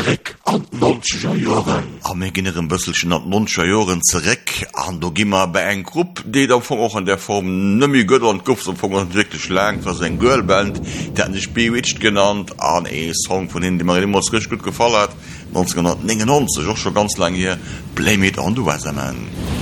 Dreck an 90er Jahren. Am ginnneren bësselchen an 90er Joren zerek an do gimmer bei eng Grupp, déi am vu och an der Form nëmi gëtt an Guft vu wirklich lang was eng Girlband, dat sich Bewitcht genannt an Song von hin, die man immer rich gut gefallen hat 1999 auch schon ganz lang hier Blame It on the Weatherman.